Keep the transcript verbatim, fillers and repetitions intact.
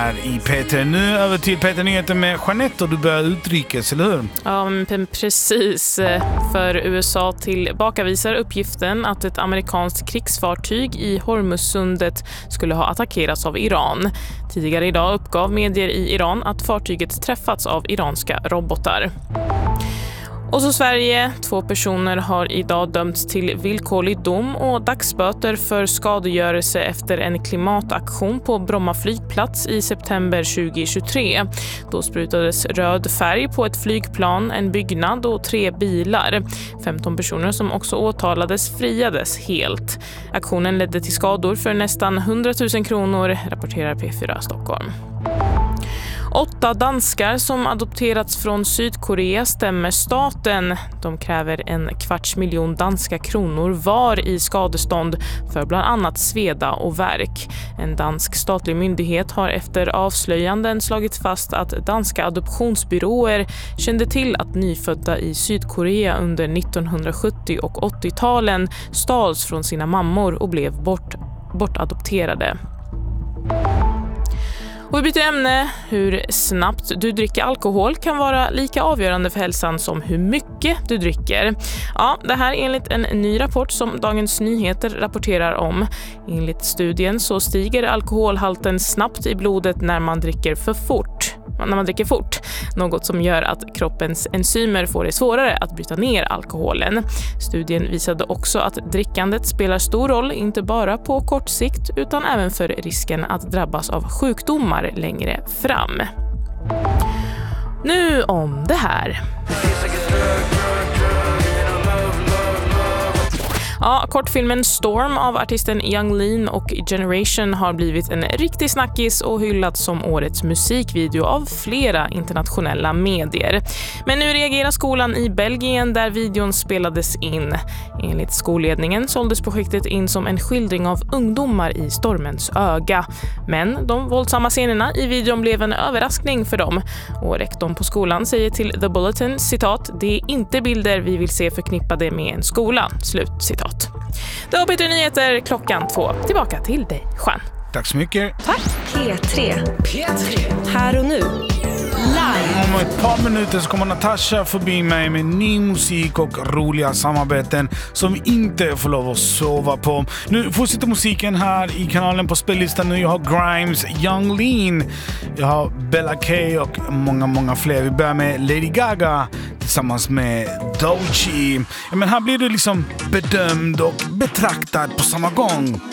här i P tre. Nu över till P tre Nyheter med Jeanette och du börjar utrikes, eller hur? Ja, men precis. För U S A tillbakavisar uppgiften att ett amerikanskt krigsfartyg i Hormuzsundet skulle ha attackerats av Iran. Tidigare idag uppgav medier i Iran att fartyget träffats av iranska robotar. Och så Sverige. Två personer har idag dömts till villkorlig dom och dagsböter för skadegörelse efter en klimataktion på Bromma flygplats i september tjugohundratjugotre. Då sprutades röd färg på ett flygplan, en byggnad och tre bilar. femton personer som också åtalades friades helt. Aktionen ledde till skador för nästan hundratusen kronor, rapporterar P fyra Stockholm. Åtta danskar som adopterats från Sydkorea stämmer staten. De kräver en kvarts miljon danska kronor var i skadestånd för bland annat sveda och värk. En dansk statlig myndighet har efter avslöjanden slagit fast att danska adoptionsbyråer kände till att nyfödda i Sydkorea under nittonhundrasjuttio- och åttio-talen stals från sina mammor och blev bort, bortadopterade. Och vi byter ämne. Hur snabbt du dricker alkohol kan vara lika avgörande för hälsan som hur mycket du dricker. Ja, det här är enligt en ny rapport som Dagens Nyheter rapporterar om. Enligt studien så stiger alkoholhalten snabbt i blodet när man dricker för fort. när man dricker fort, något som gör att kroppens enzymer får det svårare att bryta ner alkoholen. Studien visade också att drickandet spelar stor roll inte bara på kort sikt utan även för risken att drabbas av sjukdomar längre fram. Nu om det här. Ja, kortfilmen Storm av artisten Yung Lean och Generation har blivit en riktig snackis och hyllats som årets musikvideo av flera internationella medier. Men nu reagerar skolan i Belgien där videon spelades in. Enligt skolledningen såldes projektet in som en skildring av ungdomar i stormens öga. Men de våldsamma scenerna i videon blev en överraskning för dem. Och rektorn på skolan säger till The Bulletin, citat, det är inte bilder vi vill se förknippade med en skola, slut citat. Det var P tre Nyheter klockan två. Tillbaka till dig, Jean. Tack så mycket. Tack. P tre. P tre. Här och nu. Live. Om ett par minuter så kommer Natasha förbi mig med ny musik och roliga samarbeten som vi inte får lov att sova på. Nu fortsätter musiken här i kanalen på spellistan. Nu jag har Grimes, Yung Lean, jag har Bella K och många, många fler. Vi börjar med Lady Gaga tillsammans med Doechii. Ja, men här blir du liksom bedömd och betraktad på samma gång.